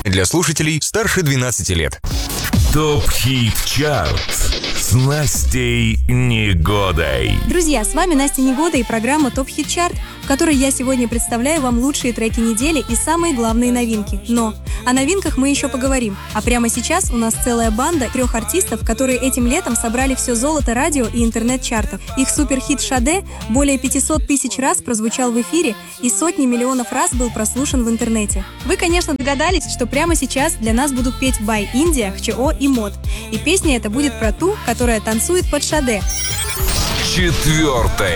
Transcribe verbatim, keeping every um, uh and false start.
Для слушателей старше двенадцати лет. ТОП-хит-чарт с Настей Негодой. Друзья, с вами Настя Негода и программа ТОП Хит Чарт, в которой я сегодня представляю вам лучшие треки недели и самые главные новинки. Но о новинках мы еще поговорим. А прямо сейчас у нас целая банда трех артистов, которые этим летом собрали все золото радио и интернет-чартов. Их суперхит «Шаде» более пятьсот тысяч раз прозвучал в эфире и сотни миллионов раз был прослушан в интернете. Вы, конечно, догадались, что прямо сейчас для нас будут петь Бай Индия, ХЧО и Мод. И песня эта будет про ту, которая танцует под «Шаде». Четвертое